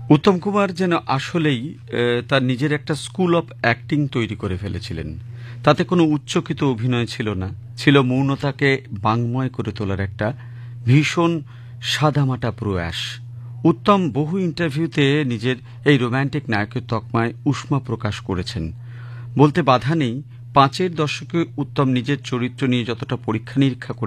উত্তম কুমার যেন আসলেই তার নিজের একটা স্কুল অফ অ্যাক্টিং তৈরি করে ফেলেছিলেন। তাতে কোনো উচ্চকিত অভিনয় ছিল না, ছিল মৌনতাকে বাংময় করে তোলার একটা ভীষণ সাদামাটা প্রয়াস। উত্তম বহু ইন্টারভিউতে নিজের এই রোম্যান্টিক নায়কের তকমায় উষ্মা প্রকাশ করেছেন। বলতে বাধা নেই, ৫-এর দশকে উত্তম নিজের চরিত্র নিয়ে যতটা পরীক্ষা নিরীক্ষা